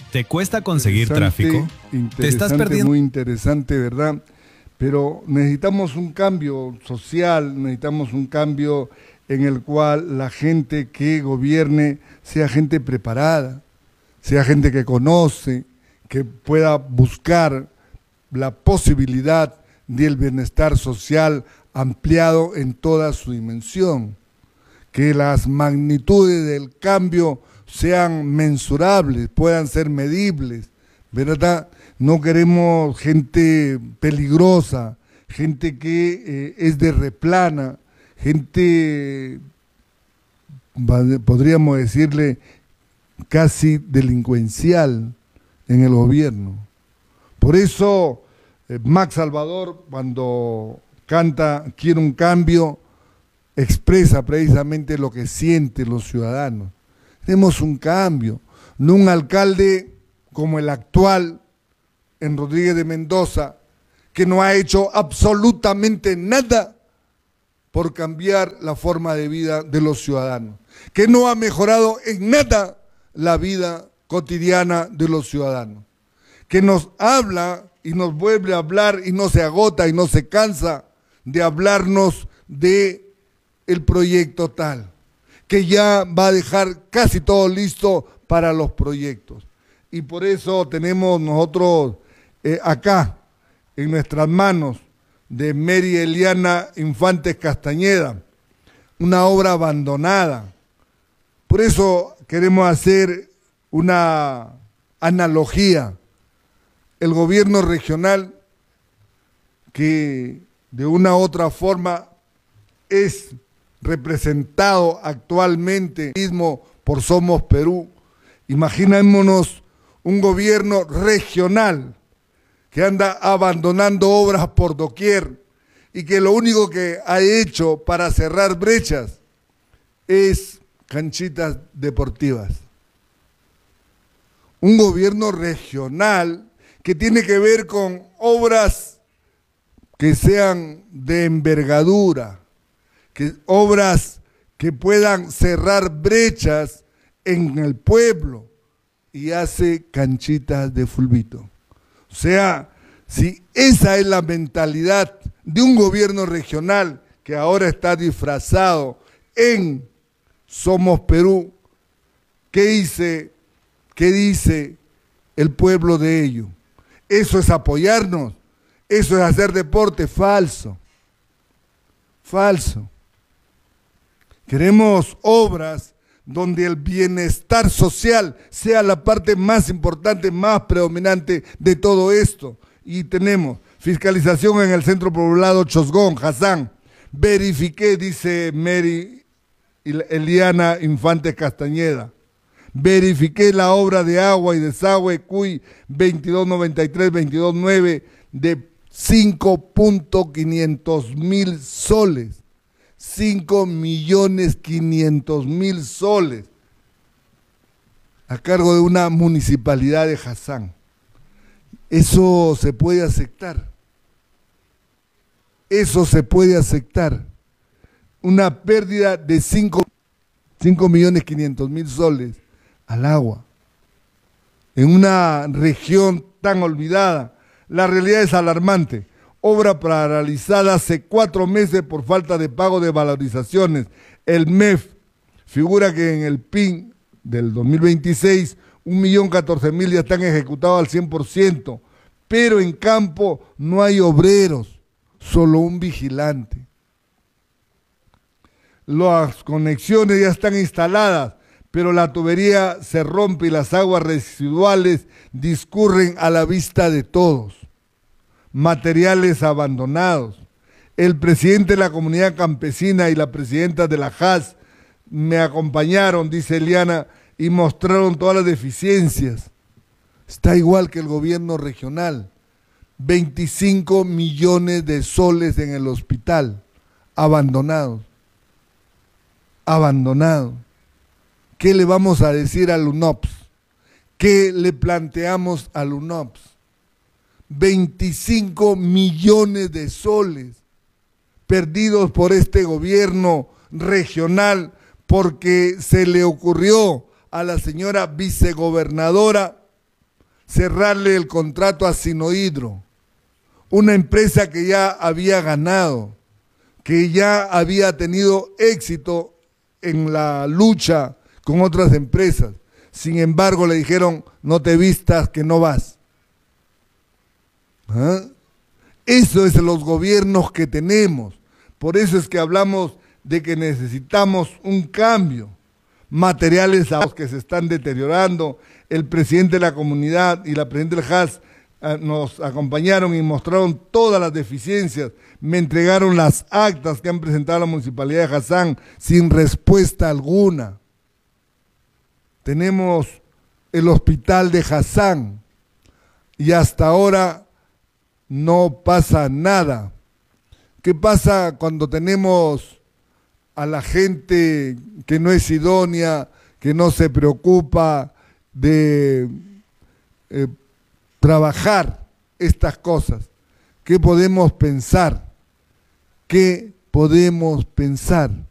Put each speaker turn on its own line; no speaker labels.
¿Te cuesta conseguir tráfico? ¿Te estás perdiendo?
Muy interesante, ¿verdad? Pero necesitamos un cambio social, necesitamos un cambio en el cual la gente que gobierne sea gente preparada, sea gente que conoce, que pueda buscar la posibilidad del bienestar social ampliado en toda su dimensión, que las magnitudes del cambio sean mensurables, puedan ser medibles, ¿verdad? No queremos gente peligrosa, gente que es de replana, gente, podríamos decirle, casi delincuencial en el gobierno. Por eso Max Salvador, cuando canta Quiero un cambio, expresa precisamente lo que sienten los ciudadanos. Tenemos un cambio, no un alcalde como el actual en Rodríguez de Mendoza, que no ha hecho absolutamente nada por cambiar la forma de vida de los ciudadanos, que no ha mejorado en nada la vida cotidiana de los ciudadanos, que nos habla y nos vuelve a hablar y no se agota y no se cansa de hablarnos de el proyecto tal, que ya va a dejar casi todo listo para los proyectos. Y por eso tenemos nosotros acá en nuestras manos de Mary Eliana Infantes Castañeda, una obra abandonada. Por eso queremos hacer una analogía. El gobierno regional, que de una u otra forma es representado actualmente mismo por Somos Perú, imaginémonos un gobierno regional que anda abandonando obras por doquier y que lo único que ha hecho para cerrar brechas es canchitas deportivas. Un gobierno regional que tiene que ver con obras que sean de envergadura, obras que puedan cerrar brechas en el pueblo, y hace canchitas de fulbito. O sea, si esa es la mentalidad de un gobierno regional que ahora está disfrazado en Somos Perú, ¿qué dice el pueblo de ello? Eso es apoyarnos, eso es hacer deporte. Falso, falso. Queremos obras donde el bienestar social sea la parte más importante, más predominante de todo esto. Y tenemos fiscalización en el centro poblado Chosgón, Hassan. Verifiqué, dice Mary Eliana Infantes Castañeda. Verifiqué la obra de agua y desagüe CUI 2293-229 de 5.500.000 soles. 5.500.000 soles a cargo de una municipalidad de Hassan. Eso se puede aceptar. Eso se puede aceptar. Una pérdida de 5.500.000 soles al agua en una región tan olvidada. La realidad es alarmante. Obra paralizada hace 4 meses por falta de pago de valorizaciones. El MEF figura que en el PIN del 2026, 1.014.000 ya están ejecutados al 100%, pero en campo no hay obreros, solo un vigilante. Las conexiones ya están instaladas, pero la tubería se rompe y las aguas residuales discurren a la vista de todos. Materiales abandonados. El presidente de la comunidad campesina y la presidenta de la JAS me acompañaron, dice Eliana, y mostraron todas las deficiencias. Está igual que el gobierno regional. 25 millones de soles en el hospital, abandonados. Abandonados. ¿Qué le vamos a decir al UNOPS? ¿Qué le planteamos al UNOPS? 25 millones de soles perdidos por este gobierno regional porque se le ocurrió a la señora vicegobernadora cerrarle el contrato a Sinohidro, una empresa que ya había ganado, que ya había tenido éxito en la lucha con otras empresas. Sin embargo, le dijeron, no te vistas que no vas. ¿Ah? Eso es los gobiernos que tenemos. Por eso es que hablamos de que necesitamos un cambio. Materiales que se están deteriorando. El presidente de la comunidad y la presidenta del JAS nos acompañaron y mostraron todas las deficiencias. Me entregaron las actas que han presentado la Municipalidad de Hassán sin respuesta alguna. Tenemos el hospital de Hassán y hasta ahora no pasa nada. ¿Qué pasa cuando tenemos a la gente que no es idónea, que no se preocupa de trabajar estas cosas? ¿Qué podemos pensar? ¿Qué podemos pensar?